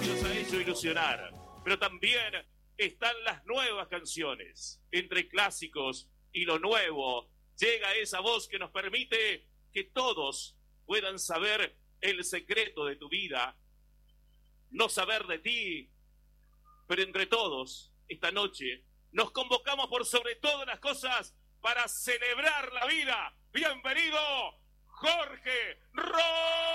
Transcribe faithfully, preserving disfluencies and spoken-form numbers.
que nos ha hecho ilusionar, pero también están las nuevas canciones. Entre clásicos y lo nuevo, llega esa voz que nos permite que todos puedan saber el secreto de tu vida, no saber de ti, pero entre todos, esta noche, nos convocamos por sobre todas las cosas para celebrar la vida. ¡Bienvenido, Jorge Ro!